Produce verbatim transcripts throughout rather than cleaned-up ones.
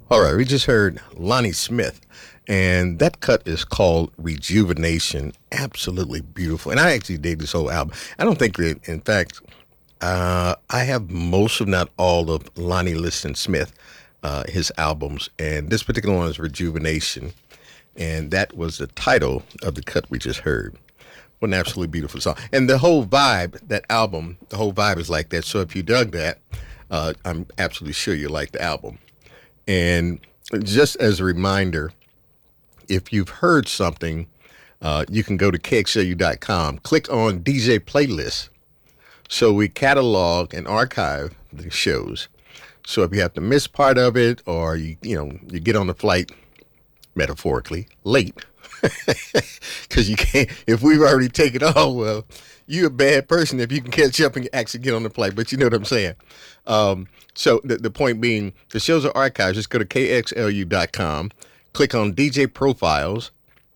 All right, we just heard Lonnie Smith, and that cut is called Rejuvenation. Absolutely beautiful. And I actually dig this whole album. I don't think that, in fact, uh, I have most, if not all, of Lonnie Liston Smith, uh, his albums. And this particular one is Rejuvenation. And that was the title of the cut we just heard. What an absolutely beautiful song. And the whole vibe, that album, the whole vibe is like that. So if you dug that, uh, I'm absolutely sure you like the album. And just as a reminder, if you've heard something, uh, you can go to K X L U dot com, click on D J Playlist. So we catalog and archive the shows. So if you have to miss part of it, or you you know you get on the flight, metaphorically, late, because you can't, if we've already taken off, well, you're a bad person if you can catch up and actually get on the flight, but you know what I'm saying. Um, so the, the point being, the shows are archived. Just go to K X L U dot com, click on D J Profiles,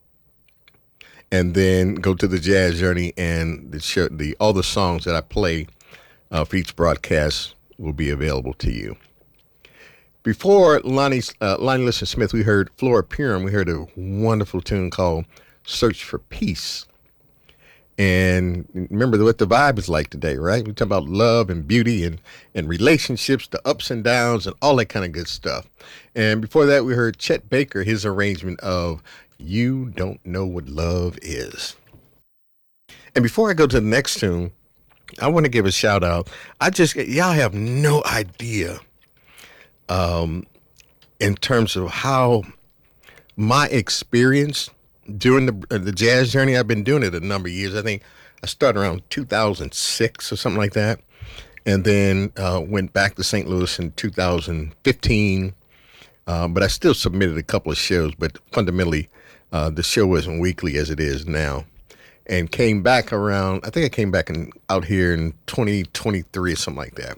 and then go to the Jazz Journey, and the show, the all the songs that I play uh, for each broadcast will be available to you. Before Lonnie, uh, Lonnie Liston Smith, we heard Flora Purim. We heard a wonderful tune called Search for Peace. And remember what the vibe is like today, right? We talk about love and beauty and, and relationships, the ups and downs and all that kind of good stuff. And before that, we heard Chet Baker, his arrangement of You Don't Know What Love Is. And before I go to the next tune, I want to give a shout out. I just, y'all have no idea um, in terms of how my experience during the uh, the jazz journey. I've been doing it a number of years. I think I started around two thousand six or something like that, and then uh, went back to Saint Louis in two thousand fifteen. Um, but I still submitted a couple of shows, but fundamentally, uh, the show wasn't weekly as it is now. And came back around, I think I came back in, out here in twenty twenty-three or something like that.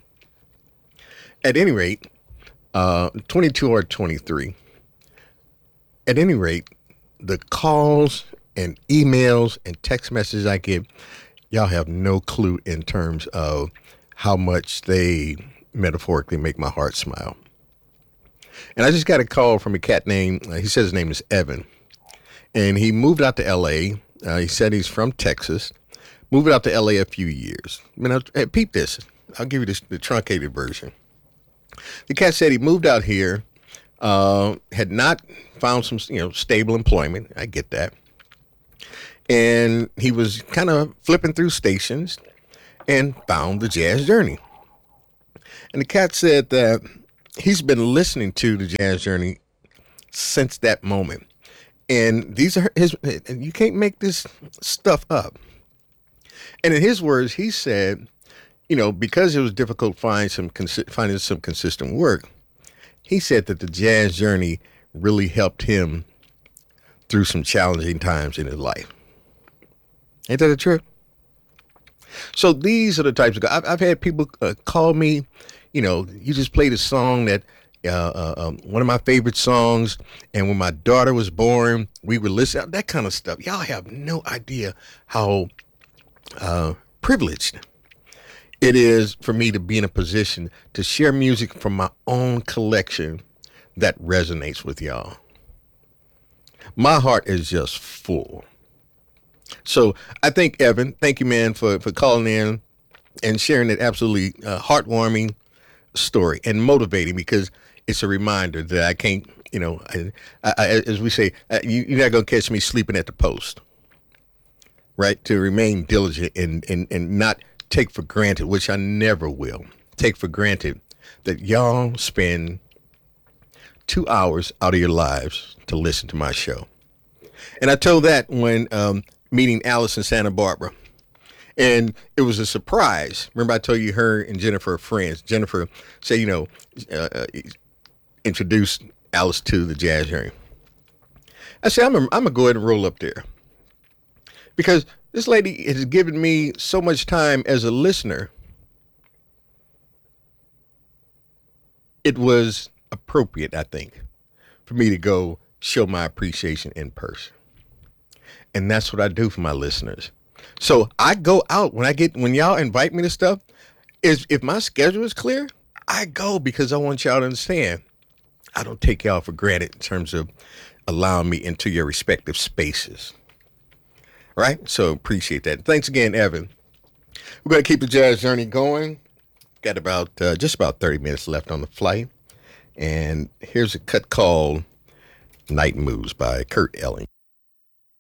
At any rate, uh, twenty-two or twenty-three. At any rate, the calls and emails and text messages I get, y'all have no clue in terms of how much they metaphorically make my heart smile. And I just got a call from a cat named, uh, he says his name is Evan. And he moved out to L A. Uh, he said he's from Texas. Moved out to L A a few years. I mean, I, hey, peep this. I'll give you this, the truncated version. The cat said he moved out here, uh, had not found some, you know, stable employment. I get that. And he was kind of flipping through stations and found the Jazz Journey. And the cat said that he's been listening to the Jazz Journey since that moment. And these are his, and you can't make this stuff up. And in his words, he said, you know, because it was difficult find some finding some consistent work, he said that the Jazz Journey really helped him through some challenging times in his life. Ain't that the truth? So these are the types of guys. I've, I've had people uh, call me, you know, you just played a song that, uh, uh, um, one of my favorite songs, and when my daughter was born, we would listen, that kind of stuff. Y'all have no idea how uh, privileged it is for me to be in a position to share music from my own collection that resonates with y'all. My heart is just full. So I thank Evan. Thank you, man, for, for calling in and sharing that absolutely uh, heartwarming story and motivating, because it's a reminder that I can't, you know, I, I, as we say, you, you're not going to catch me sleeping at the post, right? To remain diligent and, and, and not take for granted, which I never will take for granted, that y'all spend two hours out of your lives to listen to my show. And I told that when um, meeting Alice in Santa Barbara. And it was a surprise. Remember I told you her and Jennifer are friends. Jennifer said, you know, uh, uh, introduced Alice to the Jazz Journey. I said, I'm going I'm to go ahead and roll up there. Because this lady has given me so much time as a listener. It was appropriate, I think, for me to go show my appreciation in person. And that's what I do for my listeners. So I go out when I get, when y'all invite me to stuff, is if my schedule is clear, I go because I want y'all to understand I don't take y'all for granted in terms of allowing me into your respective spaces. All right? So appreciate that. Thanks again, Evan. We're going to keep the jazz journey going. Got about uh, just about thirty minutes left on the flight. And here's a cut called Night Moves by Kurt Elling.